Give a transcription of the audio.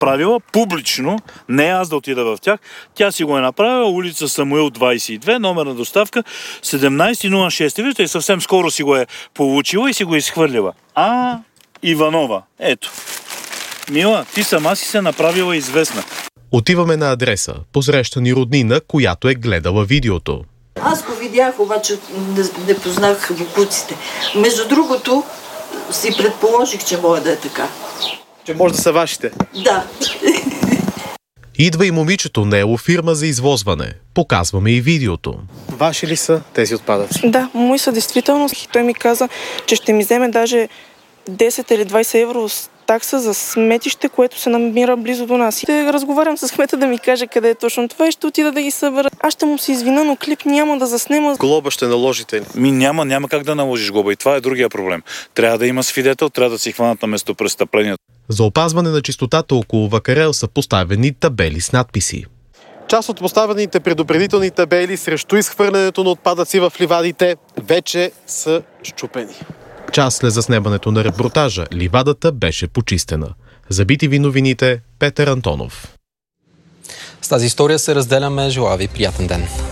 направила публично, не аз да отида в тях, тя си го е направила, улица Самуил 22, номер на доставка 1706. Виждате, съвсем скоро си го е получила и си го изхвърлила. Иванова, ето. Мила, ти сама си се направила известна. Отиваме на адреса, посреща ни роднина, която е гледала видеото. Аз го видях, обаче не познах боклуците. Между другото, си предположих, че може да е така. Че може да са вашите? Да. Идва и момичето Нело, фирма за извозване. Показваме и видеото. Ваши ли са тези отпадъци? Да, мои са действително. Той ми каза, че ще ми вземе даже 10 или 20 евро такса за сметище, което се намира близо до нас. Ще разговарям с кмета да ми каже къде е точно това и ще отида да ги събера. Аз ще му се извина, но клип няма да заснема. Глоба ще наложите ли? Няма как да наложиш глоба и това е другия проблем. Трябва да има свидетел, трябва да си хванат на местопрестъплението. За опазване на чистотата около Вакарел са поставени табели с надписи. Част от поставените предупредителни табели срещу изхвърлянето на отпадъци в ливадите вече са счупени. Час след заснемането на репортажа, ливадата беше почистена. За BTV новините, Петър Антонов. С тази история се разделяме. Желая ви приятен ден.